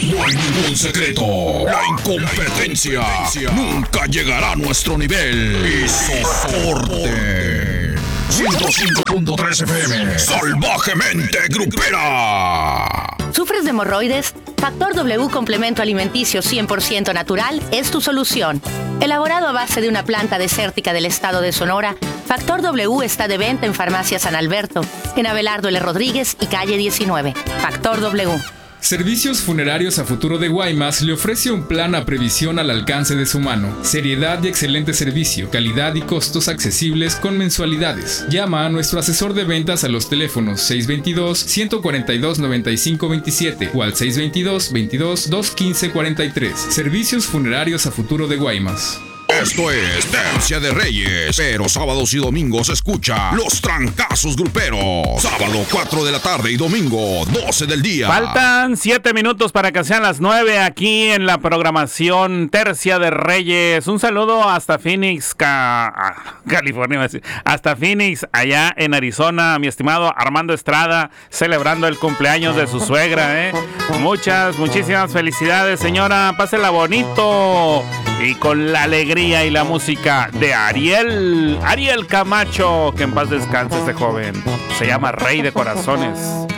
No hay ningún secreto. La incompetencia nunca llegará a nuestro nivel. Y soporte. 105.3 FM. Salvajemente grupera. ¿Sufres de hemorroides? Factor W complemento alimenticio 100% natural es tu solución. Elaborado a base de una planta desértica del estado de Sonora, Factor W está de venta en Farmacia San Alberto, en Abelardo L. Rodríguez y calle 19. Factor W. Servicios Funerarios a Futuro de Guaymas le ofrece un plan a previsión al alcance de su mano. Seriedad y excelente servicio, calidad y costos accesibles con mensualidades. Llama a nuestro asesor de ventas a los teléfonos 622-142-9527 o al 622-22-215-43. Servicios Funerarios a Futuro de Guaymas. Esto es Tercia de Reyes, pero sábados y domingos escucha Los Trancazos Gruperos. Sábado 4 de la tarde y domingo 12 del día. Faltan 7 minutos para que sean las 9 aquí en la programación Tercia de Reyes. Un saludo hasta Phoenix, California, hasta Phoenix, allá en Arizona, mi estimado Armando Estrada, celebrando el cumpleaños de su suegra, muchísimas felicidades, señora, pásela bonito y con la alegría y la música de Ariel Camacho, que en paz descanse este joven, se llama Rey de Corazones.